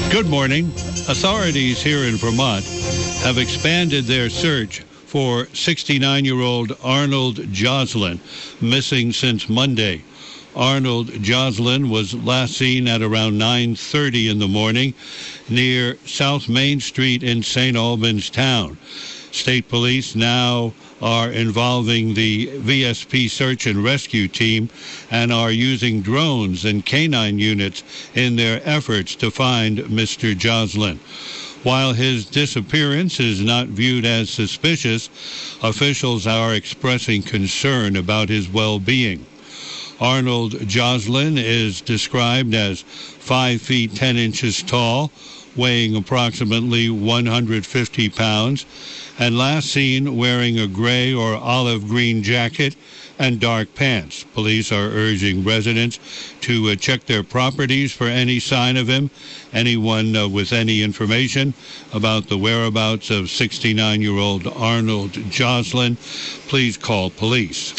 Good morning. Authorities here in Vermont have expanded their search for 69-year-old Arnold Joslin, missing since Monday. Arnold Joslin was last seen at around 9:30 in the morning near South Main Street in St. Albans Town. State police now are involving the VSP search and rescue team and are using drones and canine units in their efforts to find Mr. Joslin. While his disappearance is not viewed as suspicious, officials are expressing concern about his well-being. Arnold Joslin is described as 5 feet 10 inches tall, weighing approximately 150 pounds, and last seen wearing a gray or olive green jacket and dark pants. Police are urging residents to check their properties for any sign of him. Anyone with any information about the whereabouts of 69-year-old Arnold Joslin, please call police.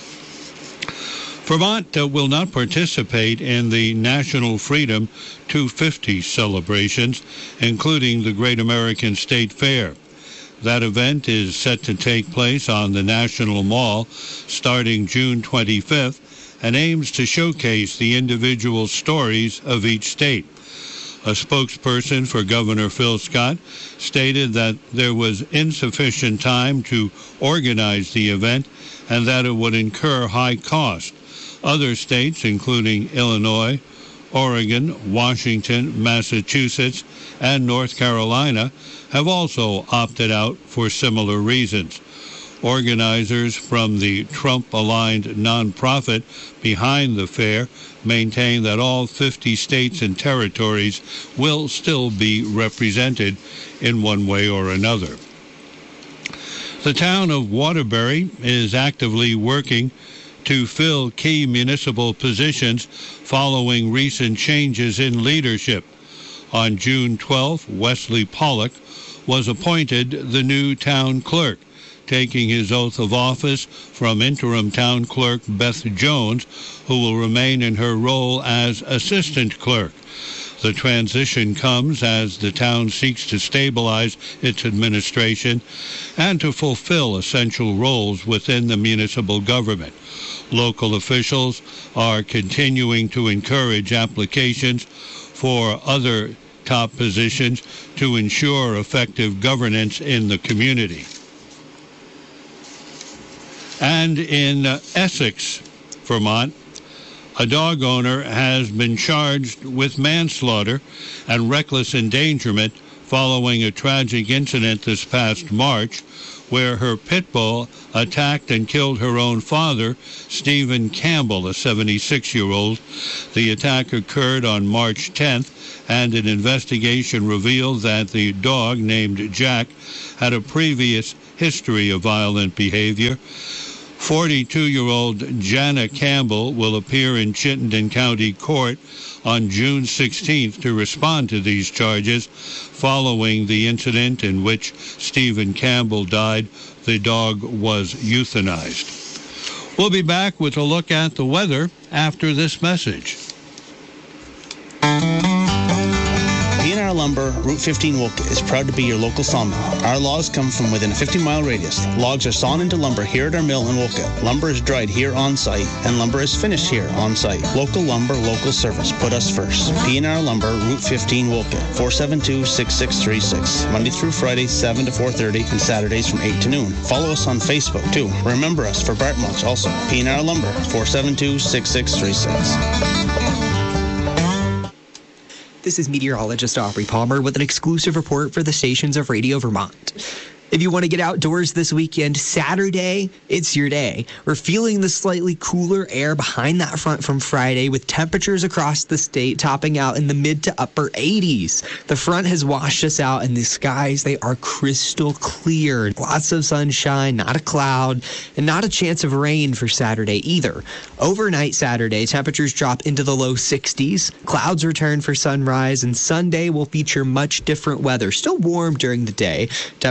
Vermont will not participate in the National Freedom 250 celebrations, including the Great American State Fair. That event is set to take place on the National Mall starting June 25th and aims to showcase the individual stories of each state. A spokesperson for Governor Phil Scott stated that there was insufficient time to organize the event and that it would incur high cost. Other states, including Illinois, Oregon, Washington, Massachusetts, and North Carolina, have also opted out for similar reasons. Organizers from the Trump-aligned nonprofit behind the fair maintain that all 50 states and territories will still be represented in one way or another. The town of Waterbury is actively working to fill key municipal positions following recent changes in leadership. On June 12th, Wesley Pollock was appointed the new town clerk, taking his oath of office from interim town clerk Beth Jones, who will remain in her role as assistant clerk. The transition comes as the town seeks to stabilize its administration and to fulfill essential roles within the municipal government. Local officials are continuing to encourage applications for other top positions to ensure effective governance in the community. And in Essex, Vermont, a dog owner has been charged with manslaughter and reckless endangerment following a tragic incident this past March where her pit bull attacked and killed her own father, Stephen Campbell, a 76-year-old. The attack occurred on March 10th, and an investigation revealed that the dog, named Jack, had a previous history of violent behavior. 42-year-old Jana Campbell will appear in Chittenden County Court on June 16th to respond to these charges. Following the incident in which Stephen Campbell died, the dog was euthanized. We'll be back with a look at the weather after this message. P&R Lumber, Route 15 Wolcott is proud to be your local sawmill. Our logs come from within a 50-mile radius. Logs are sawn into lumber here at our mill in Wolcott. Lumber is dried here on site, and lumber is finished here on site. Local lumber, local service. Put us first. P&R Lumber, Route 15 Wolcott, 472-6636. Monday through Friday, 7 to 4:30, and Saturdays from 8 to noon. Follow us on Facebook, too. Remember us for Bart Mulch also. P&R Lumber, 472-6636. This is meteorologist Aubrey Palmer with an exclusive report for the stations of Radio Vermont. If you want to get outdoors this weekend, Saturday, it's your day. We're feeling the slightly cooler air behind that front from Friday, with temperatures across the state topping out in the mid to upper 80s. The front has washed us out, and the skies, they are crystal clear. Lots of sunshine, not a cloud, and not a chance of rain for Saturday either. Overnight Saturday, temperatures drop into the low 60s. Clouds return for sunrise, and Sunday will feature much different weather. Still warm during the day. Temperatures warm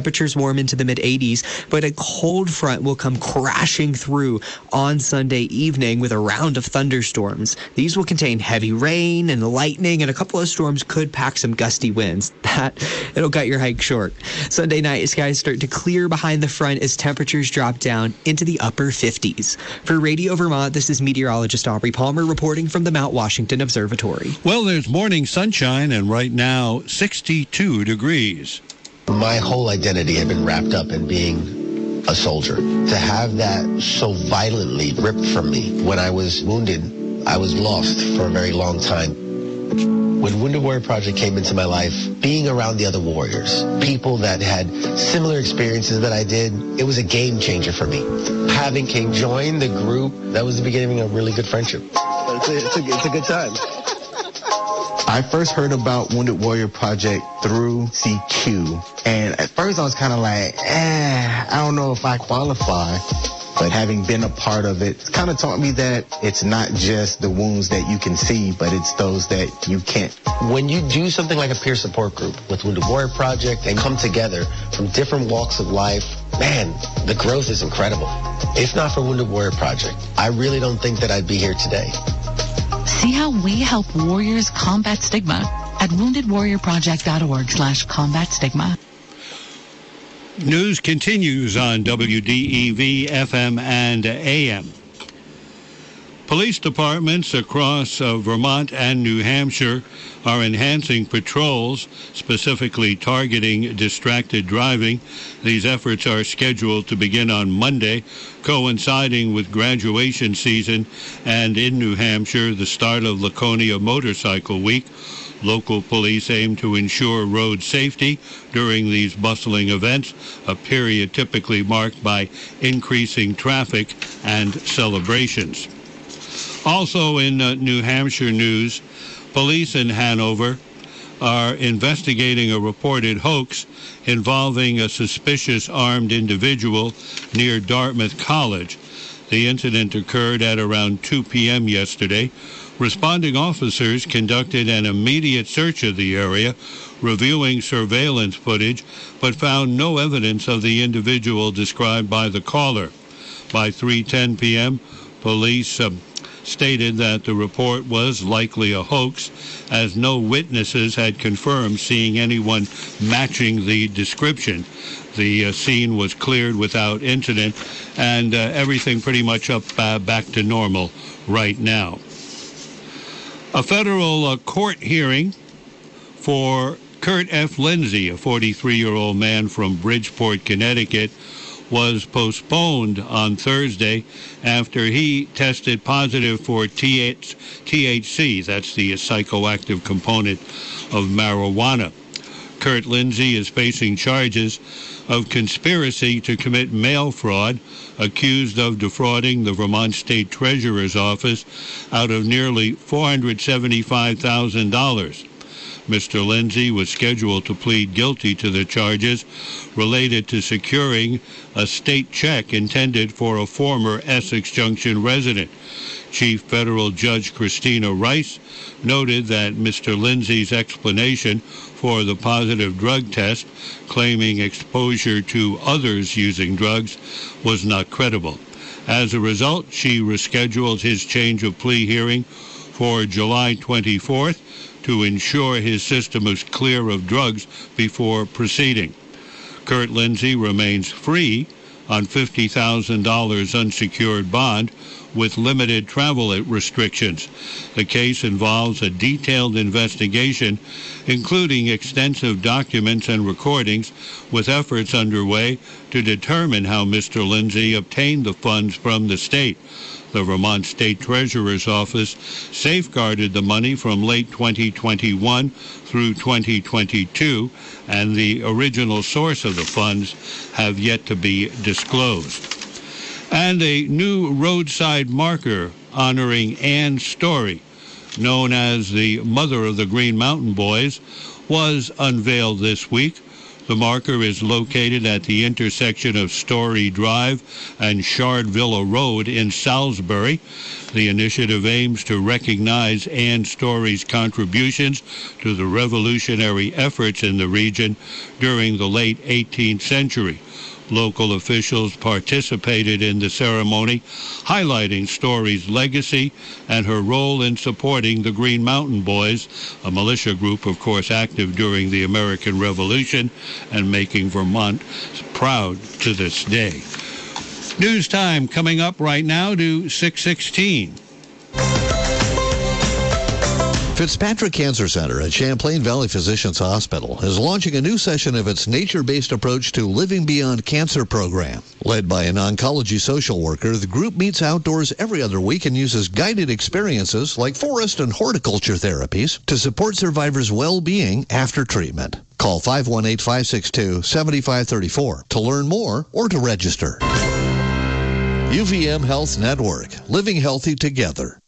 warm into the mid-80s, but a cold front will come crashing through on Sunday evening with a round of thunderstorms. These will contain heavy rain and lightning, and a couple of storms could pack some gusty winds. It'll cut your hike short. Sunday night, skies start to clear behind the front as temperatures drop down into the upper 50s. For Radio Vermont, this is meteorologist Aubrey Palmer reporting from the Mount Washington Observatory. Well, there's morning sunshine, and right now, 62 degrees. My whole identity had been wrapped up in being a soldier. To have that so violently ripped from me when I was wounded, I was lost for a very long time. When Wounded Warrior Project came into my life, being around the other warriors, people that had similar experiences that I did, it was a game changer for me. Having King join the group, that was the beginning of a really good friendship. It's a good time. I first heard about Wounded Warrior Project through CQ, and at first I was kind of like, I don't know if I qualify, but having been a part of it, it's kind of taught me that it's not just the wounds that you can see, but it's those that you can't. When you do something like a peer support group with Wounded Warrior Project and come together from different walks of life, man, the growth is incredible. If not for Wounded Warrior Project, I really don't think that I'd be here today. See how we help warriors combat stigma at woundedwarriorproject.org/combat stigma. News continues on WDEV, FM, and AM. Police departments across Vermont and New Hampshire are enhancing patrols, specifically targeting distracted driving. These efforts are scheduled to begin on Monday, coinciding with graduation season, and in New Hampshire, the start of Laconia Motorcycle Week. Local police aim to ensure road safety during these bustling events, a period typically marked by increasing traffic and celebrations. Also in New Hampshire news, police in Hanover are investigating a reported hoax involving a suspicious armed individual near Dartmouth College. The incident occurred at around 2 p.m. yesterday. Responding officers conducted an immediate search of the area, reviewing surveillance footage, but found no evidence of the individual described by the caller. By 3:10 p.m., police stated that the report was likely a hoax, as no witnesses had confirmed seeing anyone matching the description. The scene was cleared without incident, and everything pretty much back to normal right now. A federal court hearing for Kurt F. Lindsay, a 43-year-old man from Bridgeport, Connecticut, was postponed on Thursday after he tested positive for THC, that's the psychoactive component of marijuana. Kurt Lindsay is facing charges of conspiracy to commit mail fraud, accused of defrauding the Vermont State Treasurer's Office out of nearly $475,000. Mr. Lindsay was scheduled to plead guilty to the charges related to securing a state check intended for a former Essex Junction resident. Chief Federal Judge Christina Rice noted that Mr. Lindsay's explanation for the positive drug test, claiming exposure to others using drugs, was not credible. As a result, she rescheduled his change of plea hearing for July 24th to ensure his system is clear of drugs before proceeding. Kurt Lindsay remains free on $50,000 unsecured bond with limited travel restrictions. The case involves a detailed investigation, including extensive documents and recordings, with efforts underway to determine how Mr. Lindsay obtained the funds from the state. The Vermont State Treasurer's Office safeguarded the money from late 2021 through 2022, and the original source of the funds have yet to be disclosed. And a new roadside marker honoring Ann Story, known as the mother of the Green Mountain Boys, was unveiled this week. The marker is located at the intersection of Story Drive and Shard Villa Road in Salisbury. The initiative aims to recognize Anne Story's contributions to the revolutionary efforts in the region during the late 18th century. Local officials participated in the ceremony, highlighting Story's legacy and her role in supporting the Green Mountain Boys, a militia group, of course, active during the American Revolution and making Vermont proud to this day. News time coming up right now to 6:16. Fitzpatrick Cancer Center at Champlain Valley Physicians Hospital is launching a new session of its nature-based approach to Living Beyond Cancer program. Led by an oncology social worker, the group meets outdoors every other week and uses guided experiences like forest and horticulture therapies to support survivors' well-being after treatment. Call 518-562-7534 to learn more or to register. UVM Health Network, living healthy together.